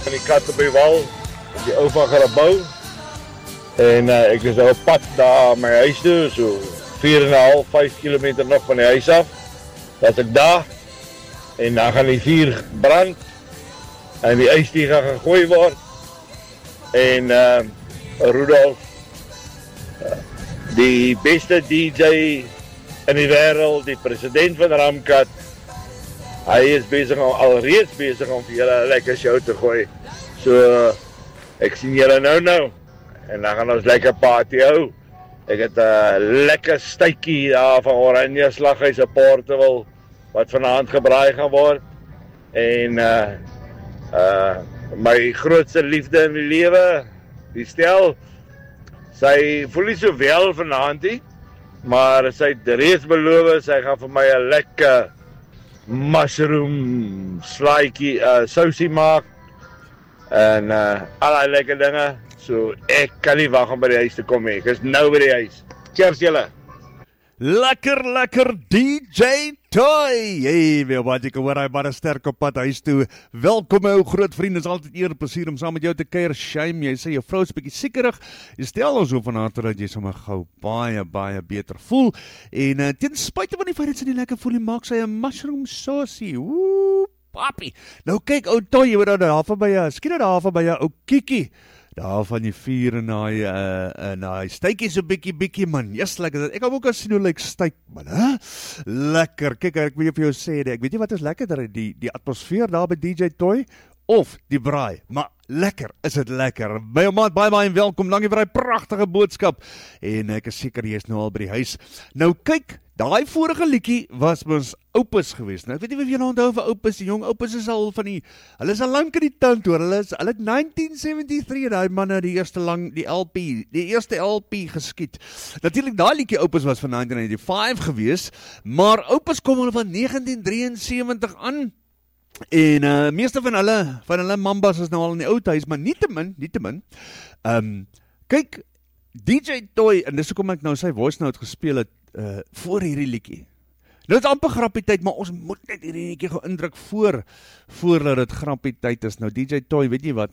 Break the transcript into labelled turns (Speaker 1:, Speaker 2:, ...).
Speaker 1: in die kat op die wal, die ou van Grabouw. En ek is nou op pad daar my huis toe, so 4,5, 5 kilometer nog van die huis af. Dat ek daar, en dan gaan die vuur brand, en die ys die gaan gegooi word. En Rudolf, die beste DJ in die wêreld, die president van Ramkat, hy is alreeds bezig om vir julle 'n lekker show te gooi. So, ek sien julle nou, en dan gaan ons lekker party hou. Ek het 'n lekker stytjie daar van Oranje Slaghuis in Portewil, wat vanaand gebraai gaan word. En my grootste liefde in die lewe, die stel, sy voel nie so wel vanaand nie, maar sy het reeds beloof, sy gaan vir my 'n lekker mushroom slaaitjie, sousie maak, en al die lekker dinge, so ek kan nie wag om by die huis te kom nie, ek is nou by die huis. Cheers julle!
Speaker 2: Lekker DJ Toy. Hey, wat ek hoor hy maar 'n sterk op pad huis toe. Welkom my ou groot vriend, is altyd eer en plesier om saam met jou te kuier. Shame, jy sê jou vrou is 'n bietjie siekerig. Jy stel ons so vanaand dat jy sommer gou baie beter voel. En ten spyte van die feit dat sy nie lekker voel nie, maak sy 'n mushroom sauce. Woe, papi. Nou kyk ou Toy, jy word daar verby, skien daar verby ou Kiki. Daar van die vuur en hy stytjie so bietjie man, yes, lekker, ek hou ook as sien hoe lyk styk man, hè? Lekker, kyk, ek wil vir jou sê, ek weet nie wat is lekkerder, die atmosfeer daar by DJ Toy, of die braai, maar lekker, is dit lekker, my maat, baie en welkom, dankie vir die pragtige boodskap, en ek is seker jy is nou al by die huis. Nou kyk, daai vorige liedjie was ons Opus geweest. Nou ek weet nie of jy nou onthou van Opus, die jong Opus is al van hulle is al lank in die tand hoor. Hulle het 1973 daai manne die eerste LP geskiet. Natuurlik daai liedjie Opus was van 1995 geweest, maar Opus kom al van 1973 aan. En meeste van hulle mambas is nou al in die oud huis, maar nietemin. Kyk, DJ Toy, en dis hoekom ek nou sy voice note gespeel het voor hierdie liedjie. Nou is amper grappietyd, maar ons moet net hierdie liedjie gou indruk voordat dit grappietyd is. Nou DJ Toy, weet jy wat?